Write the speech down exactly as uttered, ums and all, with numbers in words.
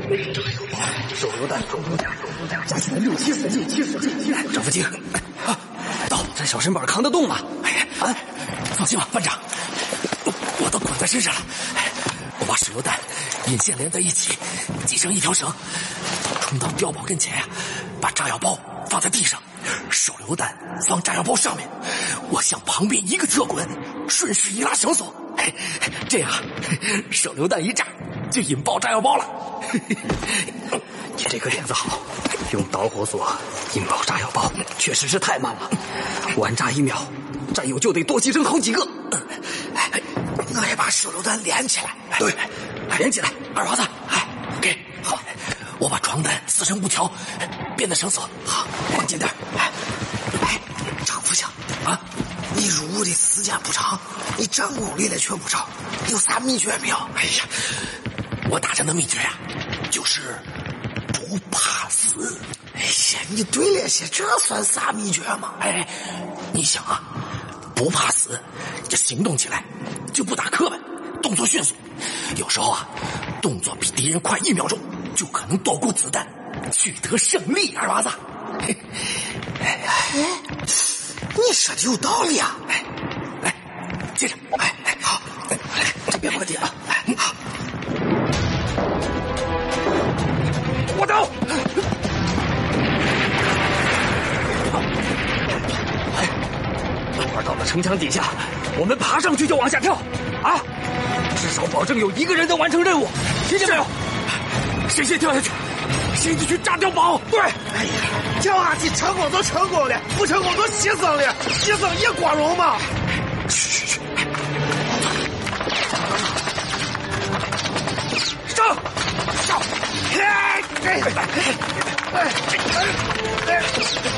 手榴弹，手榴弹，手榴弹，加起来六七十斤，七十斤，张福清，啊，到这小身板扛得动吗？哎呀，啊，放心吧，班长，我我都捆在身上了。我把手榴弹引线连在一起，系成一条绳，冲到碉堡跟前呀，把炸药包放在地上，手榴弹放炸药包上面，我向旁边一个侧滚，顺势一拉绳索，这样手榴弹一炸就引爆炸药包了。你这个点子好，用导火索引爆炸药包确实是太慢了，晚炸一秒，战友就得多牺牲好几个。我也把手榴弹连起来，对，连起来。二娃子，哎，给好，我把床单撕成布条，编的绳索，好，放紧点。哎，张副将啊，你入伍的时间不长，你战功历练却不少，有啥秘诀没有？哎呀，我打仗的秘诀呀、啊，就是不怕死。哎呀，你对了些，这算啥秘诀吗？哎，你想啊，不怕死，这行动起来就不打磕绊，动作迅速。有时候啊，动作比敌人快一秒钟，就可能躲过子弹，取得胜利。二娃子，哎，你说的有道理啊！哎，来，接着，哎哎，好，来，这边快点啊！哎，好，我走。到了城墙底下，我们爬上去就往下跳，啊！至少保证有一个人能完成任务，听见没有？谁先跳下去，谁就去炸碉堡。对，哎呀，跳下去成功就成功了，不成功就牺牲了，牺牲也光荣嘛。去去去，上上，哎哎哎哎哎！